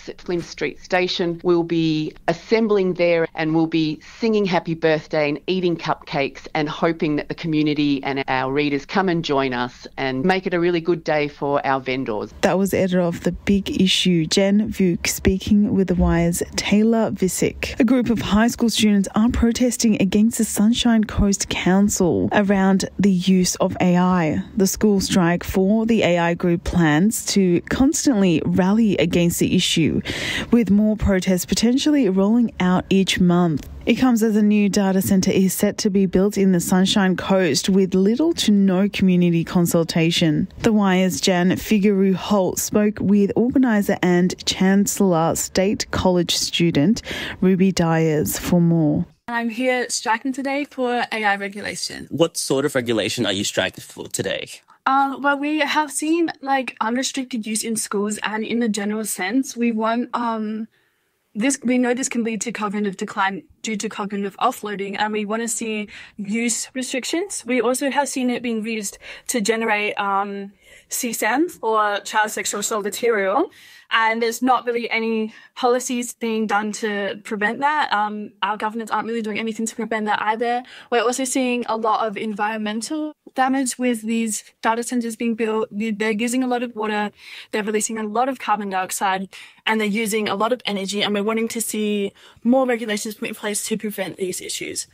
at Flynn Street Station. We'll be assembling there and we'll be singing happy birthday and eating cupcakes and hoping that the community and our readers come and join us and make it a really good day for our vendors. That was editor of The Big Issue, Jen Vuk, speaking with The Wire's Taylor Visick. A group of high school students are protesting against the Sunshine Coast Council around the use of AI. The school strike for the AI group plans to constantly rally against the issue, with more protests potentially rolling out each month. It comes as a new data centre is set to be built in the Sunshine Coast with little to no community consultation. The Wire's Jan Figueroa-Holt spoke with organiser and Chancellor State College student Ruby Dyers for more. I'm here striking today for AI regulation. What sort of regulation are you striking for today? Well, we have seen unrestricted use in schools, and in a general sense, we want we know this can lead to cognitive decline due to cognitive offloading, and we want to see use restrictions. We also have seen it being used to generate CSAM, or child sexual assault material, and there's not really any policies being done to prevent that. Our governments aren't really doing anything to prevent that either. We're also seeing a lot of environmental damage with these data centers being built. They're using a lot of water, they're releasing a lot of carbon dioxide, and they're using a lot of energy, and we're wanting to see more regulations put in place to prevent these issues.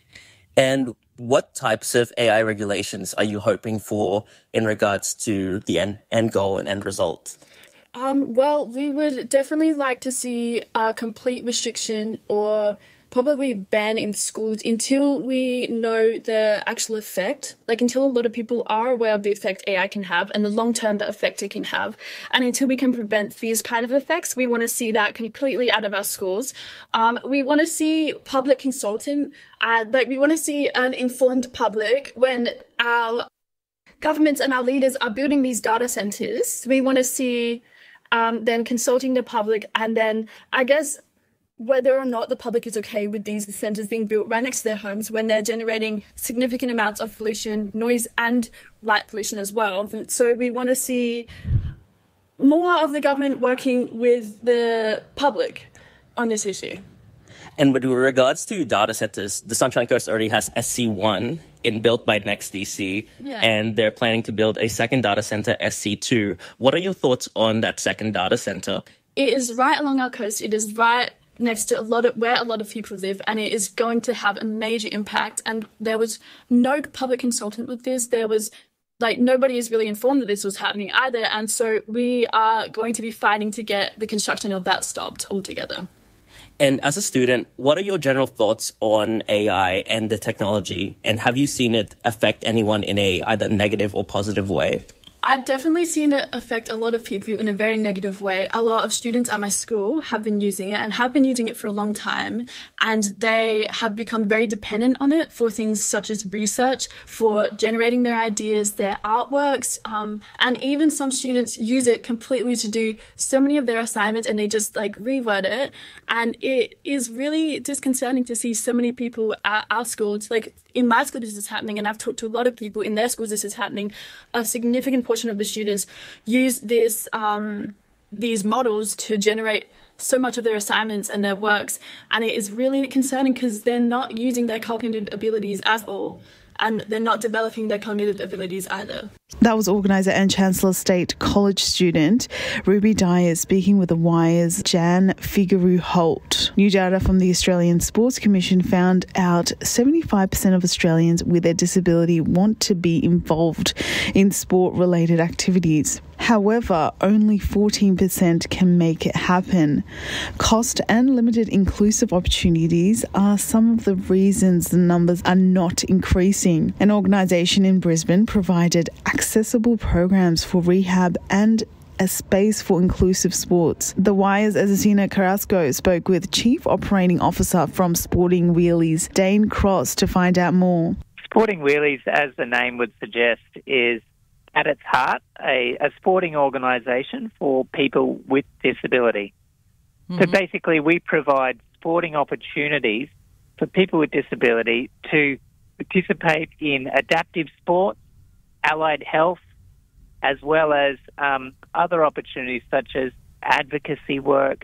And what types of AI regulations are you hoping for in regards to the end goal and end result? Well, we would definitely like to see a complete restriction or probably ban in schools until we know the actual effect, until a lot of people are aware of the effect AI can have and the long-term effect it can have. And until we can prevent these kind of effects, we want to see that completely out of our schools. We want to see public consultant, we want to see an informed public when our governments and our leaders are building these data centers. We want to see then consulting the public, and then I guess whether or not the public is okay with these centres being built right next to their homes when they're generating significant amounts of pollution, noise and light pollution as well. So we want to see more of the government working with the public on this issue. And with regards to data centers, the Sunshine Coast already has SC1 built by NextDC, and they're planning to build a second data center, SC2. What are your thoughts on that second data center? It is right along our coast. It is right next to where a lot of people live, and it is going to have a major impact. And there was no public consultant with this. There was nobody is really informed that this was happening either. And so we are going to be fighting to get the construction of that stopped altogether. And as a student, what are your general thoughts on AI and the technology? And have you seen it affect anyone in a either negative or positive way? I've definitely seen it affect a lot of people in a very negative way. A lot of students at my school have been using it and have been using it for a long time, and they have become very dependent on it for things such as research, for generating their ideas, their artworks, and even some students use it completely to do so many of their assignments, and they just reword it. And it is really disconcerting to see so many people at our schools, in my school this is happening, and I've talked to a lot of people in their schools this is happening. A significant portion of the students use this these models to generate so much of their assignments and their works, and it is really concerning because they're not using their cognitive abilities at all, and they're not developing their cognitive abilities either. That was organiser and Chancellor State College student Ruby Dyers speaking with The Wire's Jan Figueroa-Holt. New data from the Australian Sports Commission found out 75% of Australians with a disability want to be involved in sport-related activities. However, only 14% can make it happen. Cost and limited inclusive opportunities are some of the reasons the numbers are not increasing. An organisation in Brisbane provided accessible programs for rehab and a space for inclusive sports. The Wire's Azazina Carrasco spoke with Chief Operating Officer from Sporting Wheelies, Dane Cross, to find out more. Sporting Wheelies, as the name would suggest, is at its heart a sporting organisation for people with disability. Mm-hmm. So basically we provide sporting opportunities for people with disability to participate in adaptive sports, allied health, as well as other opportunities such as advocacy work,